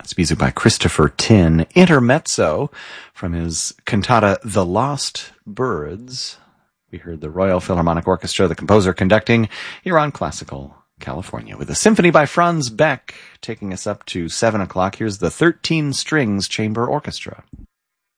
It's music by Christopher Tin. Intermezzo from his cantata The Lost Birds. We heard the Royal Philharmonic Orchestra, the composer conducting here on Classical California with a symphony by Franz Beck taking us up to 7 o'clock. Here's the 13 Strings Chamber Orchestra.